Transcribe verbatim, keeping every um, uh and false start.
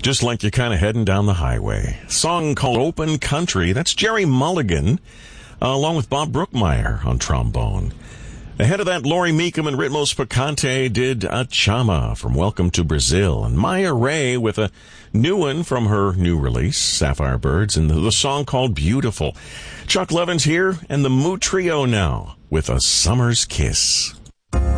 Just like you're kind of heading down the highway. Song called Open Country. That's Jerry Mulligan, uh, along with Bob Brookmeyer on trombone. Ahead of that, Lori Meekum and Ritmos Picante did A Chama from Welcome to Brazil. And Maya Ray with a new one from her new release, Sapphire Birds, and the, the song called Beautiful. Chuck Levin's here, and the Moo Trio now with A Summer's Kiss.